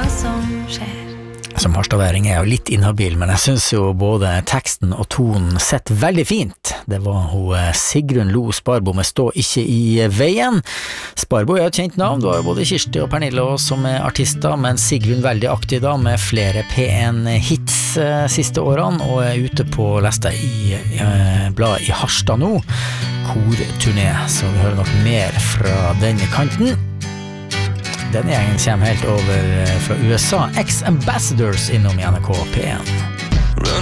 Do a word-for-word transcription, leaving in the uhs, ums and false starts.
hva som skjer. Som harstadværing er jeg jo litt inhabil, men jeg synes jo både teksten og tonen setter veldig fint. Det var hun Sigrun Lo Sparbo med Stå ikke i veien. Sparbo er et kjent navn, du har jo både Kirsti og Pernille som er artister, men Sigrun veldig aktiv da, med flere P en hits eh, siste årene, og er ute på, leste jeg i eh, bladet i Harstad nå, korturné, så vi hører nok mer fra denne kanten. Denne gjengen kommer helt over fra U S A, Ex-Ambassadors innom I N R K P en.